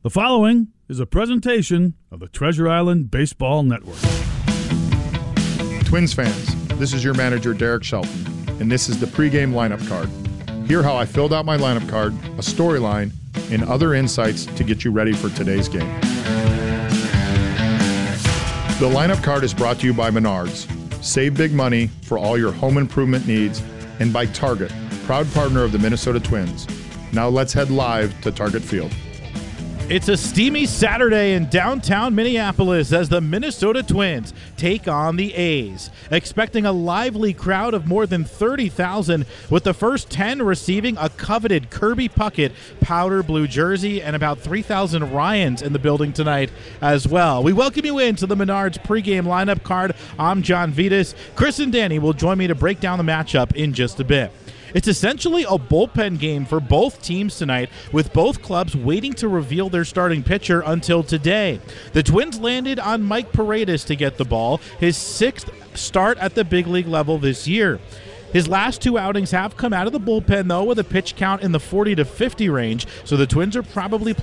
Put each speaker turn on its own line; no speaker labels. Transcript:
The following is a presentation of the Treasure Island Baseball Network.
Twins fans, this is your manager, Derek Shelton, and this is the pregame lineup card. Hear how I filled out my lineup card, a storyline, and other insights to get you ready for today's game. The lineup card is brought to you by Menards. Save big money for all your home improvement needs, and by Target, proud partner of the Minnesota Twins. Now let's head live to Target Field.
It's a steamy Saturday in downtown Minneapolis as the Minnesota Twins take on the A's. Expecting a lively crowd of more than 30,000, with the first 10 receiving a coveted Kirby Puckett powder blue jersey and about 3,000 Ryans in the building tonight as well. We welcome you into the Menards pregame lineup card. I'm John Vitas. Chris and Danny will join me to break down the matchup in just a bit. It's essentially a bullpen game for both teams tonight, with both clubs waiting to reveal their starting pitcher until today. The Twins landed on Mike Paredes to get the ball, his sixth start at the big league level this year. His last two outings have come out of the bullpen, though, with a pitch count in the 40 to 50 range, so the Twins are probably